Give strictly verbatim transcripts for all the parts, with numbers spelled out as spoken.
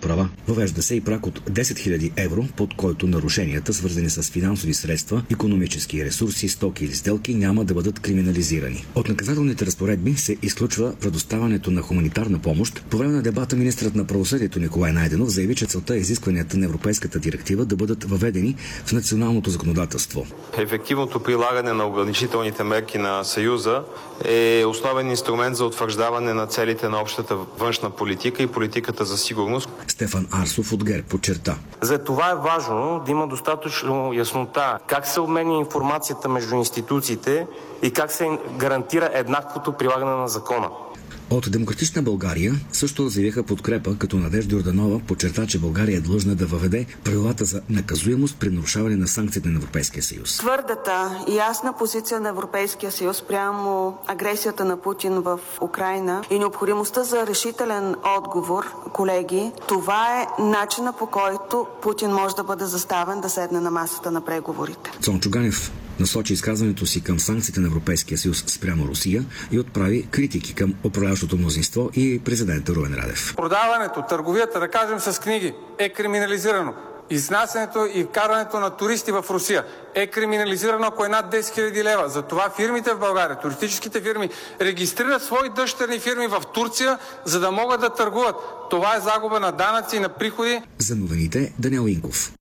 права. Въвежда се и праг от десет хиляди евро, под който нарушенията, свързани с финансови средства, икономически ресурси, стоки или сделки, няма да бъдат криминализирани. От наказателните разпоредби се изключва предоставянето на хуманитарна помощ. По време на дебата министърът на правосъдието Николай Найденов заяви, че целта е изискванията на Европейската директива да бъдат въведени в националното законодателство. Ефективното прилагане на ограничителните мерки на Съюза е основен инструмент за утвърждаване на целите на общата външна политика и политиката за сигурност. Стефан Арсов от ГЕРБ подчерта: За това е важно да има достатъчно яснота как се обменя информацията между институциите и как се гарантира еднаквото прилагане на закона. От Демократична България също заявиха подкрепа, като Надежда Йорданова подчерта, че България е длъжна да въведе правилата за наказуемост при нарушаване на санкциите на Европейския съюз. Твърдата и ясна позиция на Европейския съюз прямо агресията на Путин в Украйна и необходимостта за решителен отговор, колеги, това е начина, по който Путин може да бъде заставен да седне на масата на преговорите. Цончо Ганев насочи изказването си към санкциите на Европейския съюз спрямо Русия и отправи критики към управляващото мнозинство и президента Румен Радев. Продаването, търговията, да кажем, с книги е криминализирано. Изнасянето и вкарването на туристи в Русия е криминализирано, ако е над десет хиляди лева. Затова фирмите в България, туристическите фирми, регистрират свои дъщерни фирми в Турция, за да могат да търгуват. Това е загуба на данъци и на приходи. За новините Даниел Инков.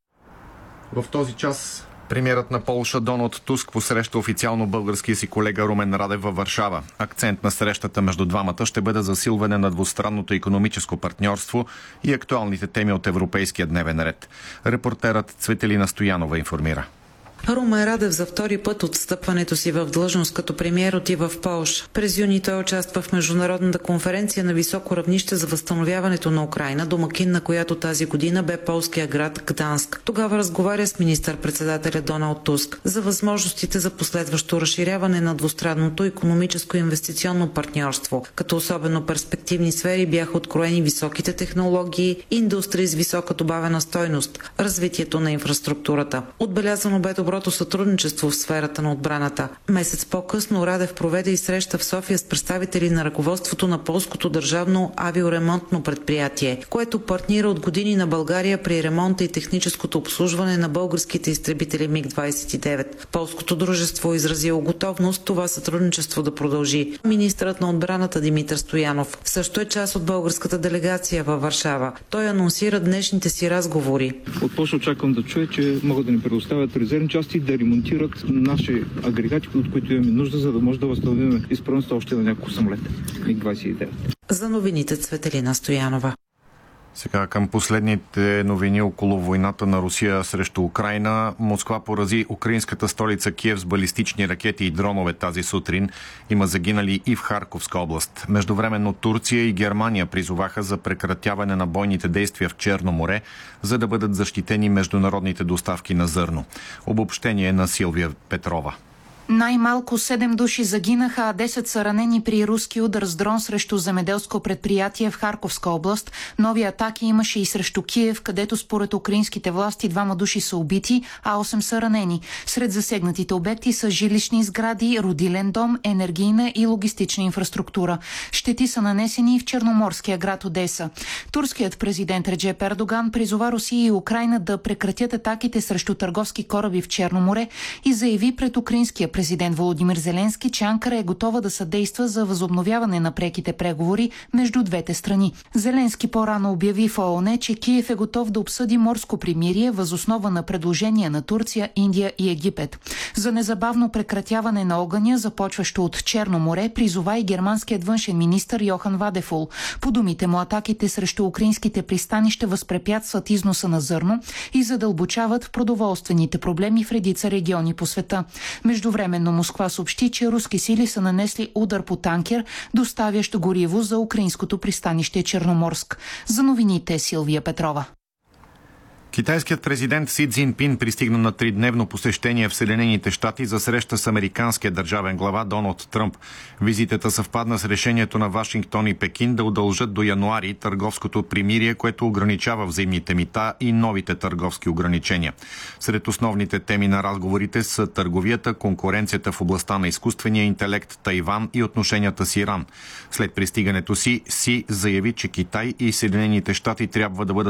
В този час премиерът на Полша Доналд Туск посреща официално българския си колега Румен Радев във Варшава. Акцент на срещата между двамата ще бъде засилване на двустранното икономическо партньорство и актуалните теми от европейския дневен ред. Репортерът Цветелина Стоянова информира. Румен Радев за втори път от встъпването си в длъжност като премиер отива в Полша. През юни той участва в международната конференция на високо равнище за възстановяването на Украйна, домакин на която тази година бе полския град Гданск. Тогава разговаря с министър-председателя Доналд Туск за възможностите за последващо разширяване на двустранното икономическо и инвестиционно партньорство, като особено перспективни сфери бяха откроени високите технологии, индустрии с висока добавена стойност, развитието на инфраструктурата. Отбелязано бе доброто сътрудничество в сферата на отбраната. Месец по-късно Радев проведе и среща в София с представители на ръководството на полското държавно авиоремонтно предприятие, което партнира от години на България при ремонта и техническото обслужване на българските изтребители Миг двадесет и девет. Полското дружество изразило готовност това сътрудничество да продължи. Министърът на отбраната Димитър Стоянов също е част от българската делегация във Варшава. Той анонсира днешните си разговори. От Полша очаквам да чуя, че могат да ни предоставят резервни части, да ремонтират наши агрегати, от които имаме нужда, за да може да възстановим изправността още на няколко самолета. Миг двадесет и девет. За новините Цветелина Стоянова. Сега към последните новини около войната на Русия срещу Украйна. Москва порази украинската столица Киев с балистични ракети и дронове тази сутрин. Има загинали и в Харковска област. Междувременно Турция и Германия призоваха за прекратяване на бойните действия в Черно море, за да бъдат защитени международните доставки на зърно. Обобщение на Силвия Петрова. Най-малко седем души загинаха, а десет са ранени при руски удар с дрон срещу земеделско предприятие в Харковска област. Нови атаки имаше и срещу Киев, където според украинските власти двама души са убити, а осем са ранени. Сред засегнатите обекти са жилищни сгради, родилен дом, енергийна и логистична инфраструктура. Щети са нанесени и в черноморския град Одеса. Турският президент Реджеп Ердоган призова Русия и Украйна да прекратят атаките срещу търговски кораби в Черно море и заяви пред украинския президент Володимир Зеленски, че Анкара е готова да съдейства за възобновяване на преките преговори между двете страни. Зеленски по-рано обяви в ООН, че Киев е готов да обсъди морско примирие въз основа на предложения на Турция, Индия и Египет. За незабавно прекратяване на огъня, започващо от Черно море, призова и германският външен министър Йохан Вадефул. По думите му, атаките срещу украинските пристанища възпрепятстват износа на зърно и задълбочават продоволствените проблеми в редица региони по света. Междувременно Москва съобщи, че руски сили са нанесли удар по танкер, доставящ гориво за украинското пристанище Черноморск. За новините Силвия Петрова. Китайският президент Си Цзинпин пристигна на тридневно посещение в Съединените щати за среща с американския държавен глава Доналд Тръмп. Визитата съвпадна с решението на Вашингтон и Пекин да удължат до януари търговското примирие, което ограничава взаимните мита и новите търговски ограничения. Сред основните теми на разговорите са търговията, конкуренцията в областта на изкуствения интелект, Тайван и отношенията с Иран. След пристигането си, Си заяви, че Китай и Съединените щати трябва да бъдат